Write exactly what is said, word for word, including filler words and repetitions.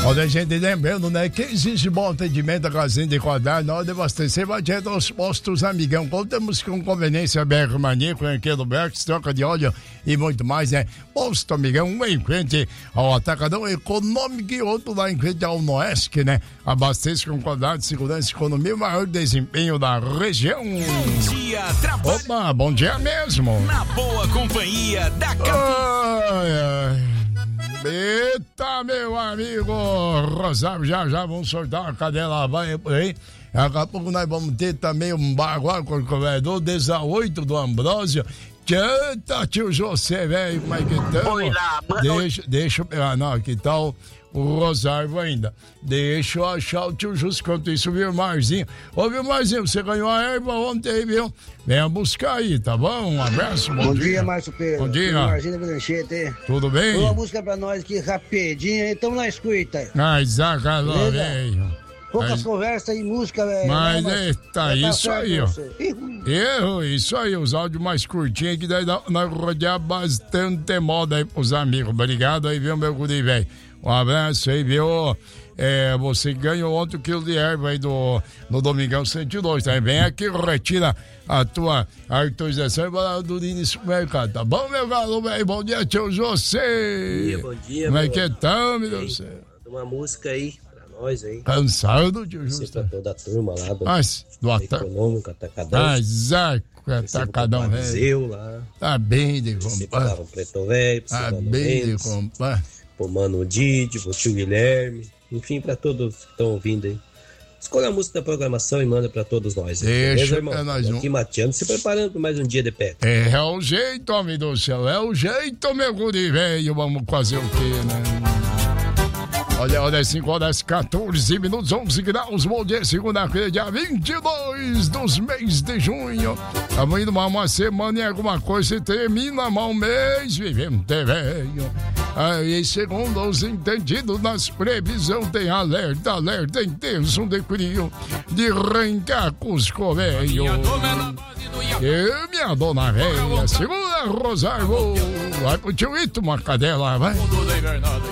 Olha, a gente lembrando, né, que existe bom atendimento a casinha de quadrado na hora de abastecer, vai direto aos postos Amigão. Contamos com conveniência B R Mania, Franqueiro Berks, troca de óleo e muito mais, né? Posto Amigão, um em frente ao Atacadão Econômico e outro lá em frente ao Noesc, né? Abastece com qualidade, segurança e economia, o maior desempenho da região. Bom dia, trabalho. Opa, bom dia mesmo. Na boa companhia da Capital. Eita, meu amigo Rosário, já já vamos sortar uma cadela vai por aí. Daqui a pouco nós vamos ter também um bar agora com o corredor dezoito do Ambrósio. Eita, tio José, velho, como é que tá? Oi lá, mano. Deixa, deixa eu pegar, não, que tal o Rosário ainda. Deixa eu achar o tio Justo, enquanto isso, viu, Marzinho? Ô, viu, Marzinho, você ganhou a erva ontem, viu? Venha buscar aí, tá bom? Um abraço, bom, bom dia. dia, Márcio Pedro. Bom dia. Marzinho da Belanchete. Tudo bem? Uma música pra nós aqui, rapidinho, então na escuta. Ai, Zaca, velho. Poucas Mas, conversas e música, velho. Mas, né, eita, isso aí, ó. Erro, isso aí, os áudios mais curtinhos que daí nós rodear bastante moda aí pros amigos. Obrigado aí, viu, meu guri, velho. Um abraço aí, viu? É, você ganhou ontem o quilo de erva aí do, no Domingão cento e dois, tá? Vem aqui, retira a tua autorização e vai lá do supermercado, tá bom, meu galo, velho? Bom dia, tio José. Bom dia, bom dia. Como é que é, tá, meu Deus do céu? Uma música aí pra nós aí. Cansado, tio José? Pra toda a turma lá do, Mas, do ata... Econômico, Atacadão. Ah, Zaco, Atacadão, velho. lá. Tá bem de comprar. Pra Preto Velho, Tá bem de comprar. Pro Mano Didi, pro tio Guilherme, enfim, pra todos que estão ouvindo aí. Escolha a música da programação e manda pra todos nós. Deixa, irmão? é nós aqui um... mateando, se preparando pra mais um dia de pé. É, é o jeito, homem do céu, é o jeito, meu guri velho, vamos fazer o quê, né? Olha, olha, cinco horas, quatorze minutos, onze graus, bom dia, segunda-feira, dia vinte e dois dos mês de junho. Estamos indo mais uma semana e alguma coisa e termina mal mês, vivemos de velho. Aí, segundo os entendidos, nas previsões tem alerta, alerta intenso de frio, de arrancar Cusco, velho. E minha dona velha, segura, Rosário, vai pro tio Ito, uma cadela, vai.